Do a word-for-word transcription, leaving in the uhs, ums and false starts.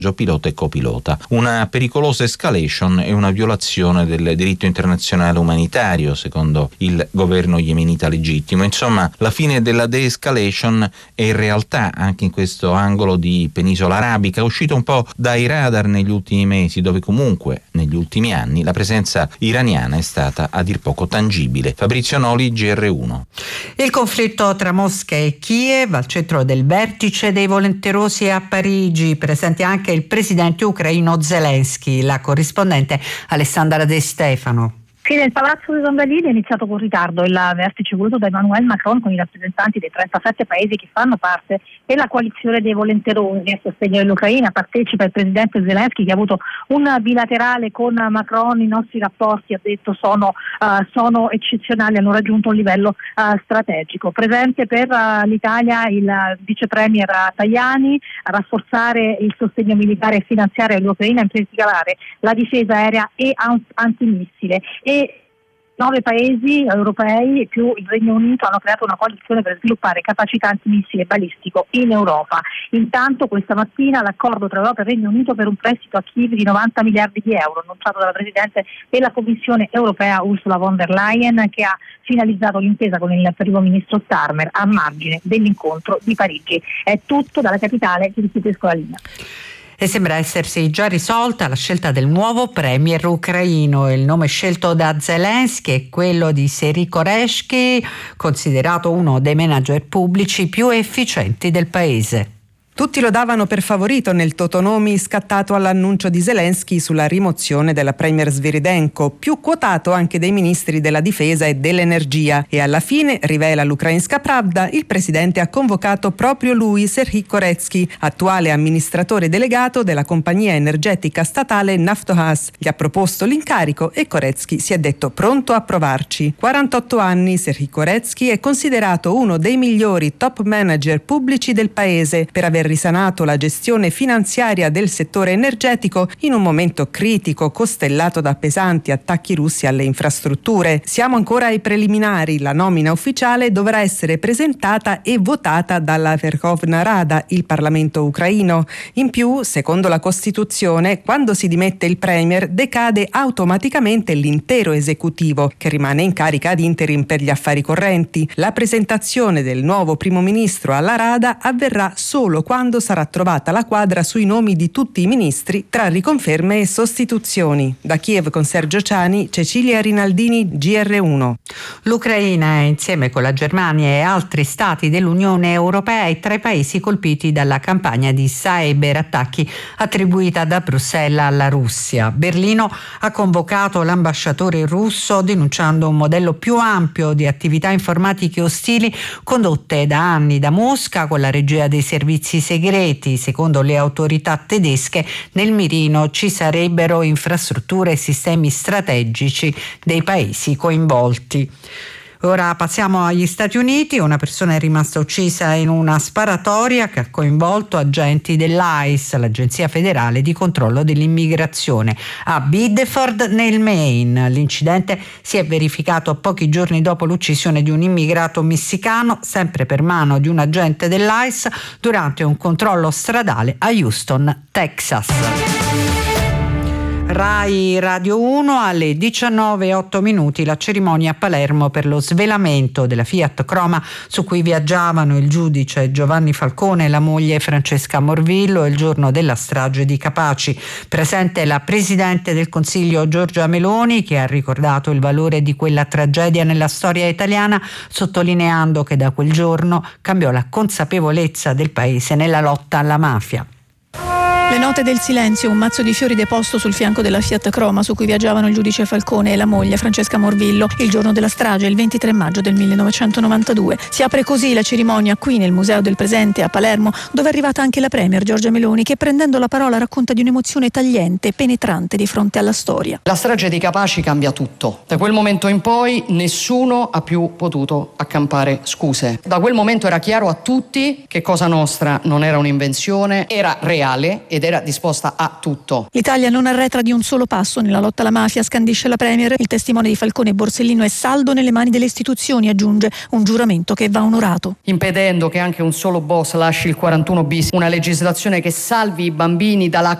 pilota e copilota. Una pericolosa escalation e una violazione del diritto internazionale umanitario, secondo il governo yemenita legittimo. Insomma, la fine della de-escalation è in realtà, anche in questo angolo di penisola arabica, uscito un po' dai radar negli ultimi mesi, dove comunque negli ultimi anni la presenza iraniana è stata a dir poco tangibile. Fabrizio Noli, G R uno. Il conflitto tra Mosca e Kiev al centro del vertice dei volenterosi a Parigi, presente anche il presidente ucraino Zelensky. La corrispondente Alessandra De Stefano. Sì, nel Palazzo dei Invalidi è iniziato con ritardo il vertice voluto da Emmanuel Macron con i rappresentanti dei trentasette paesi che fanno parte della coalizione dei volenterosi a sostegno dell'Ucraina. Partecipa il presidente Zelensky, che ha avuto un bilaterale con Macron. I nostri rapporti, ha detto, sono, uh, sono eccezionali, hanno raggiunto un livello uh, strategico. Presente per uh, l'Italia il vice premier Tajani, a rafforzare il sostegno militare e finanziario all'Ucraina, in particolare la difesa aerea e antimissile. E nove paesi europei più il Regno Unito hanno creato una coalizione per sviluppare capacità antimissile balistico in Europa. Intanto questa mattina l'accordo tra Europa e Regno Unito per un prestito a Kiev di novanta miliardi di euro, annunciato dalla Presidente della Commissione europea Ursula von der Leyen, che ha finalizzato l'intesa con il primo ministro Starmer a margine dell'incontro di Parigi. È tutto dalla capitale, che restituisco la linea. E sembra essersi già risolta la scelta del nuovo premier ucraino. Il nome scelto da Zelensky è quello di Serhiy Koreshky, considerato uno dei manager pubblici più efficienti del paese. Tutti lo davano per favorito nel totonomi scattato all'annuncio di Zelensky sulla rimozione della premier Sviridenko, più quotato anche dai ministri della difesa e dell'energia. E alla fine, rivela l'Ukrainska Pravda, il presidente ha convocato proprio lui, Serhiy Koreshky, attuale amministratore delegato della compagnia energetica statale Naftogaz. Gli ha proposto l'incarico e Koreshky si è detto pronto a provarci. quarantotto anni, Serhiy Koreshky è considerato uno dei migliori top manager pubblici del paese per aver risanato la gestione finanziaria del settore energetico in un momento critico costellato da pesanti attacchi russi alle infrastrutture. Siamo ancora ai preliminari, la nomina ufficiale dovrà essere presentata e votata dalla Verkhovna Rada, il Parlamento ucraino. In più, secondo la Costituzione, quando si dimette il premier decade automaticamente l'intero esecutivo, che rimane in carica ad interim per gli affari correnti. La presentazione del nuovo primo ministro alla Rada avverrà solo quando sarà trovata la quadra sui nomi di tutti i ministri tra riconferme e sostituzioni. Da Kiev con Sergio Ciani, Cecilia Rinaldini, G R uno. L'Ucraina, insieme con la Germania e altri stati dell'Unione Europea, è tra i paesi colpiti dalla campagna di cyberattacchi attribuita da Bruxelles alla Russia. Berlino ha convocato l'ambasciatore russo denunciando un modello più ampio di attività informatiche ostili condotte da anni da Mosca con la regia dei servizi segreti. Secondo le autorità tedesche, nel mirino ci sarebbero infrastrutture e sistemi strategici dei paesi coinvolti. Ora passiamo agli Stati Uniti. Una persona è rimasta uccisa in una sparatoria che ha coinvolto agenti dell'I C E, l'Agenzia Federale di Controllo dell'Immigrazione, a Biddeford nel Maine. L'incidente si è verificato pochi giorni dopo l'uccisione di un immigrato messicano, sempre per mano di un agente dell'I C E, durante un controllo stradale a Houston, Texas. Rai Radio uno, alle diciannove e otto minuti la cerimonia a Palermo per lo svelamento della Fiat Croma su cui viaggiavano il giudice Giovanni Falcone e la moglie Francesca Morvillo il giorno della strage di Capaci. Presente la Presidente del Consiglio Giorgia Meloni, che ha ricordato il valore di quella tragedia nella storia italiana, sottolineando che da quel giorno cambiò la consapevolezza del Paese nella lotta alla mafia. Le note del silenzio, un mazzo di fiori deposto sul fianco della Fiat Croma su cui viaggiavano il giudice Falcone e la moglie Francesca Morvillo il giorno della strage, il ventitré maggio del millenovecentonovantadue. Si apre così la cerimonia qui nel Museo del Presente a Palermo, dove è arrivata anche la Premier Giorgia Meloni, che prendendo la parola racconta di un'emozione tagliente e penetrante di fronte alla storia. La strage di Capaci cambia tutto. Da quel momento in poi nessuno ha più potuto accampare scuse. Da quel momento era chiaro a tutti che Cosa Nostra non era un'invenzione, era reale ed ed era disposta a tutto. L'Italia non arretra di un solo passo nella lotta alla mafia, scandisce la Premier. Il testimone di Falcone e Borsellino è saldo nelle mani delle istituzioni, aggiunge, un giuramento che va onorato. Impedendo che anche un solo boss lasci il quarantuno bis, una legislazione che salvi i bambini dalla